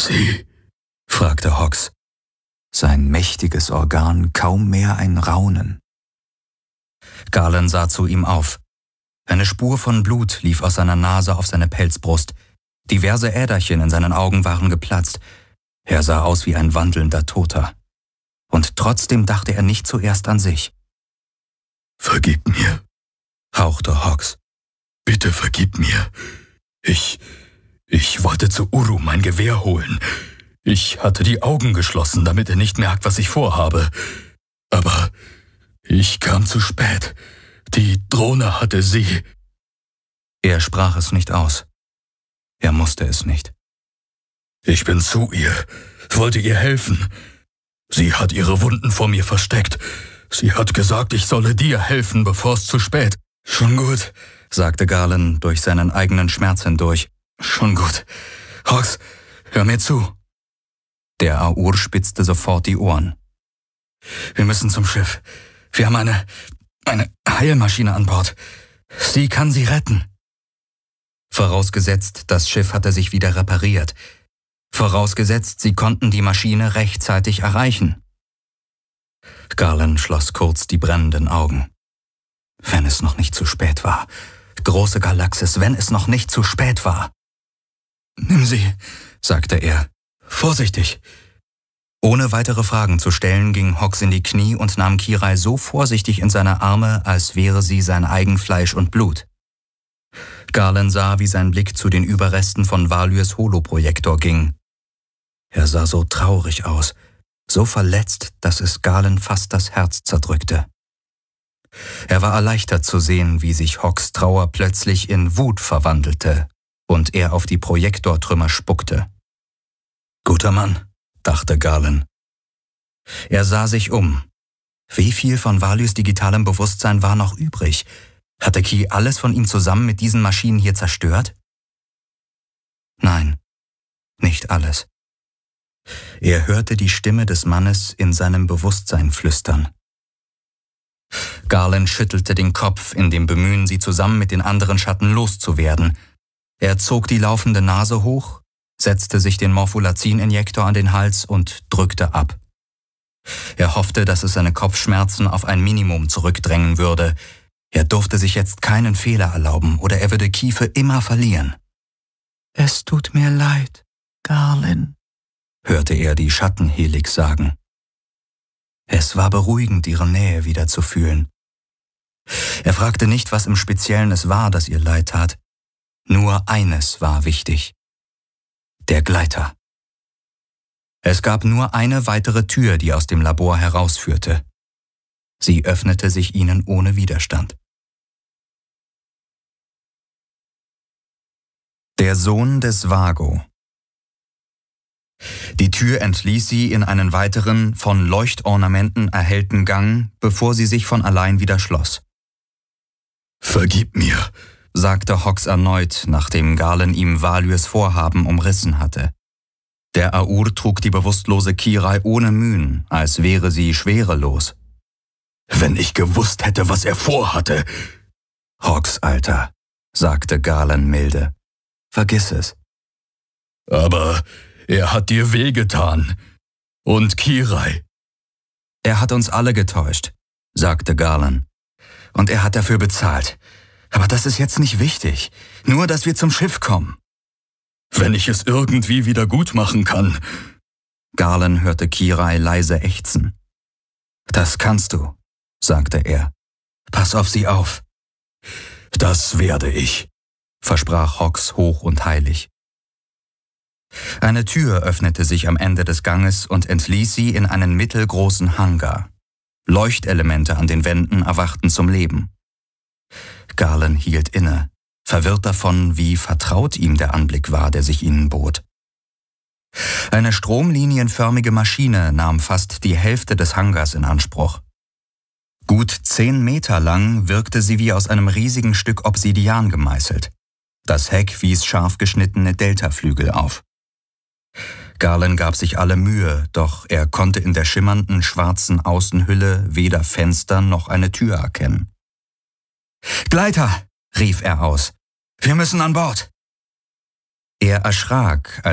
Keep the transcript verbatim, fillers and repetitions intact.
Sie?« fragte Hawks. Sein mächtiges Organ kaum mehr ein Raunen. Garland sah zu ihm auf. Eine Spur von Blut lief aus seiner Nase auf seine Pelzbrust. Diverse Äderchen in seinen Augen waren geplatzt. Er sah aus wie ein wandelnder Toter. Und trotzdem dachte er nicht zuerst an sich. »Vergib mir«, hauchte Hawks. »Bitte vergib mir. Ich, ich wollte zu Uru mein Gewehr holen. Ich hatte die Augen geschlossen, damit er nicht merkt, was ich vorhabe. Aber ich kam zu spät. Die Drohne hatte sie.« Er sprach es nicht aus. Er musste es nicht. »Ich bin zu ihr, wollte ihr helfen. Sie hat ihre Wunden vor mir versteckt. Sie hat gesagt, ich solle dir helfen, bevor es zu spät.« »Schon gut«, sagte Garland durch seinen eigenen Schmerz hindurch. »Schon gut. Hawks, hör mir zu.« Der Aur spitzte sofort die Ohren. »Wir müssen zum Schiff. Wir haben eine, eine Heilmaschine an Bord. Sie kann sie retten.« Vorausgesetzt, das Schiff hatte sich wieder repariert. Vorausgesetzt, sie konnten die Maschine rechtzeitig erreichen. Garland schloss kurz die brennenden Augen. Wenn es noch nicht zu spät war. Große Galaxis, wenn es noch nicht zu spät war. »Nimm sie«, sagte er. »Vorsichtig.« Ohne weitere Fragen zu stellen, ging Hawks in die Knie und nahm Kirai so vorsichtig in seine Arme, als wäre sie sein Eigenfleisch und Blut. Garland sah, wie sein Blick zu den Überresten von Valyrs Holoprojektor ging. Er sah so traurig aus, so verletzt, dass es Garland fast das Herz zerdrückte. Er war erleichtert zu sehen, wie sich Hawks Trauer plötzlich in Wut verwandelte und er auf die Projektortrümmer spuckte. »Guter Mann«, dachte Garland. Er sah sich um. Wie viel von Valyrs digitalem Bewusstsein war noch übrig? Hatte Ki alles von ihm zusammen mit diesen Maschinen hier zerstört? Nein, nicht alles. Er hörte die Stimme des Mannes in seinem Bewusstsein flüstern. Garland schüttelte den Kopf in dem Bemühen, sie zusammen mit den anderen Schatten loszuwerden. Er zog die laufende Nase hoch, setzte sich den Morpholazin-Injektor an den Hals und drückte ab. Er hoffte, dass es seine Kopfschmerzen auf ein Minimum zurückdrängen würde. Er durfte sich jetzt keinen Fehler erlauben, oder er würde Ki für immer verlieren. »Es tut mir leid, Garland«, hörte er die Schattenhelix sagen. Es war beruhigend, ihre Nähe wieder zu fühlen. Er fragte nicht, was im Speziellen es war, das ihr leid tat. Nur eines war wichtig: der Gleiter. Es gab nur eine weitere Tür, die aus dem Labor herausführte. Sie öffnete sich ihnen ohne Widerstand. Der Sohn des Vago. Die Tür entließ sie in einen weiteren, von Leuchtornamenten erhellten Gang, bevor sie sich von allein wieder schloss. »Vergib mir«, sagte Hawks erneut, nachdem Garland ihm Valyrs Vorhaben umrissen hatte. Der Aur trug die bewusstlose Kirai ohne Mühen, als wäre sie schwerelos. »Wenn ich gewusst hätte, was er vorhatte.« »Hawks, Alter«, sagte Garland milde. »Vergiss es.« »Aber er hat dir wehgetan. Und Kirai.« »Er hat uns alle getäuscht«, sagte Garland. »Und er hat dafür bezahlt. Aber das ist jetzt nicht wichtig. Nur, dass wir zum Schiff kommen.« »Wenn ich es irgendwie wieder gut machen kann.« Garland hörte Kirai leise ächzen. »Das kannst du«, sagte er. »Pass auf sie auf.« »Das werde ich«, versprach Hawks hoch und heilig. Eine Tür öffnete sich am Ende des Ganges und entließ sie in einen mittelgroßen Hangar. Leuchtelemente an den Wänden erwachten zum Leben. Garland hielt inne, verwirrt davon, wie vertraut ihm der Anblick war, der sich ihnen bot. Eine stromlinienförmige Maschine nahm fast die Hälfte des Hangars in Anspruch. Gut zehn Meter lang wirkte sie wie aus einem riesigen Stück Obsidian gemeißelt. Das Heck wies scharf geschnittene Deltaflügel auf. Garland gab sich alle Mühe, doch er konnte in der schimmernden schwarzen Außenhülle weder Fenster noch eine Tür erkennen. »Gleiter«, rief er aus. »Wir müssen an Bord.« Er erschrak,